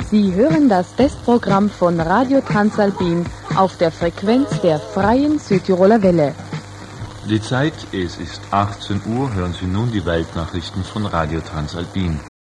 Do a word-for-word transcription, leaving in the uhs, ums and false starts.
Sie hören das Testprogramm von Radio Transalpin auf der Frequenz der Freien Südtiroler Welle. Die Zeit, es ist achtzehn Uhr, hören Sie nun die Weltnachrichten von Radio Transalpin.